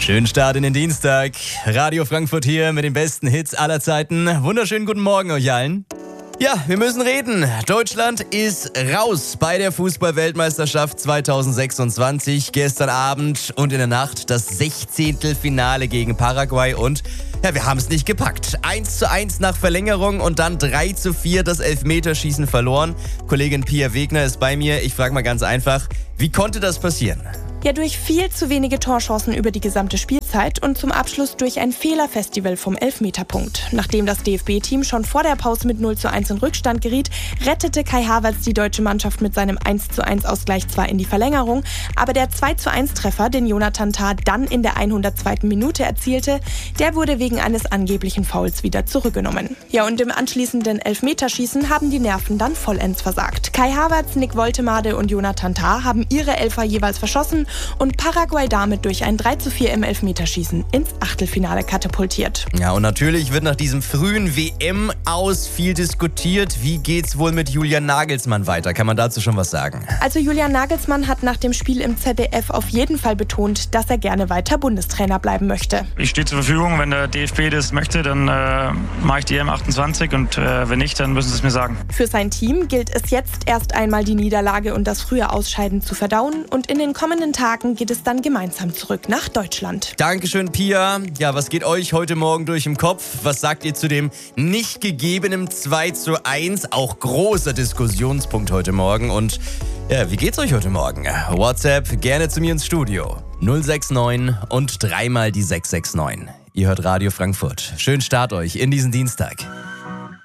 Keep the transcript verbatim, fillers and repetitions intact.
Schönen Start in den Dienstag. Radio Frankfurt hier mit den besten Hits aller Zeiten. Wunderschönen guten Morgen euch allen. Ja, wir müssen reden. Deutschland ist raus bei der Fußball-Weltmeisterschaft zweitausendsechsundzwanzig. Gestern Abend und in der Nacht das Sechzehntelfinale gegen Paraguay und ja, wir haben es nicht gepackt. eins zu eins nach Verlängerung und dann drei zu vier das Elfmeterschießen verloren. Kollegin Pia Wegner ist bei mir. Ich frage mal ganz einfach, wie konnte das passieren? Ja, durch viel zu wenige Torchancen über die gesamte Spielzeit und zum Abschluss durch ein Fehlerfestival vom Elfmeterpunkt. Nachdem das D F B-Team schon vor der Pause mit null zu eins in Rückstand geriet, rettete Kai Havertz die deutsche Mannschaft mit seinem eins zu eins Ausgleich zwar in die Verlängerung, aber der zwei zu eins Treffer, den Jonathan Tah dann in der hundertzweiten Minute erzielte, der wurde wegen eines angeblichen Fouls wieder zurückgenommen. Ja, und im anschließenden Elfmeterschießen haben die Nerven dann vollends versagt. Kai Havertz, Nick Woltemade und Jonathan Tah haben ihre Elfer jeweils verschossen und Paraguay damit durch ein drei zu vier im Elfmeterschießen ins Achtelfinale katapultiert. Ja, und natürlich wird nach diesem frühen W M-Aus viel diskutiert. Wie geht's wohl mit Julian Nagelsmann weiter? Kann man dazu schon was sagen? Also Julian Nagelsmann hat nach dem Spiel im Z D F auf jeden Fall betont, dass er gerne weiter Bundestrainer bleiben möchte. Ich stehe zur Verfügung, wenn der D F B das möchte, dann äh, mache ich die E M achtundzwanzig und äh, wenn nicht, dann müssen sie es mir sagen. Für sein Team gilt es jetzt erst einmal die Niederlage und das frühe Ausscheiden zu verdauen und in den kommenden Tagen geht es dann gemeinsam zurück nach Deutschland. Dankeschön, Pia. Ja, was geht euch heute Morgen durch den Kopf? Was sagt ihr zu dem nicht gegebenen zwei zu eins? Auch großer Diskussionspunkt heute Morgen. Und ja, wie geht's euch heute Morgen? WhatsApp gerne zu mir ins Studio. null sechs neun und dreimal die sechs sechs neun. Ihr hört Radio Frankfurt. Schönen Start euch in diesen Dienstag.